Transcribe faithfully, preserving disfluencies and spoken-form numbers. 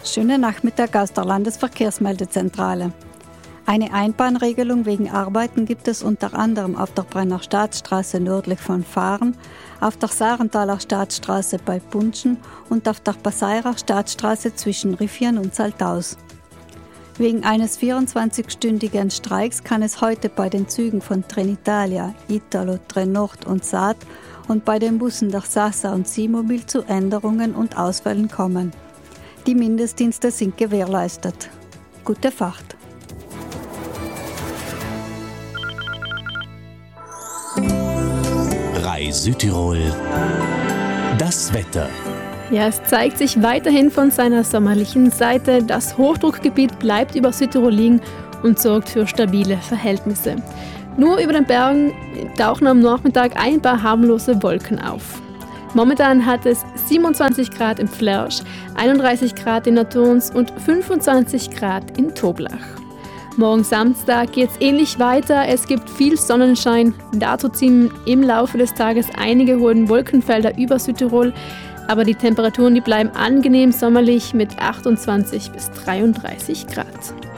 Schönen Nachmittag aus der Landesverkehrsmeldezentrale. Eine Einbahnregelung wegen Arbeiten gibt es unter anderem auf der Brenner Staatsstraße nördlich von Fahren, auf der Sarenthaler Staatsstraße bei Bunschen und auf der Passeirer Staatsstraße zwischen Riffian und Salthaus. Wegen eines vierundzwanzigstündigen Streiks kann es heute bei den Zügen von Trenitalia, Italo, Trenord und Saat und bei den Bussen der Sasa und Simobil zu Änderungen und Ausfällen kommen. Die Mindestdienste sind gewährleistet. Gute Fahrt! Rai Südtirol. Das Wetter. Ja, es zeigt sich weiterhin von seiner sommerlichen Seite. Das Hochdruckgebiet bleibt über Südtirol liegen und sorgt für stabile Verhältnisse. Nur über den Bergen tauchen am Nachmittag ein paar harmlose Wolken auf. Momentan hat es siebenundzwanzig Grad im Flärsch, einunddreißig Grad in Naturns und fünfundzwanzig Grad in Toblach. Morgen Samstag geht es ähnlich weiter. Es gibt viel Sonnenschein. Dazu ziehen im Laufe des Tages einige hohe Wolkenfelder über Südtirol. Aber die Temperaturen die bleiben angenehm sommerlich mit achtundzwanzig bis dreiunddreißig Grad.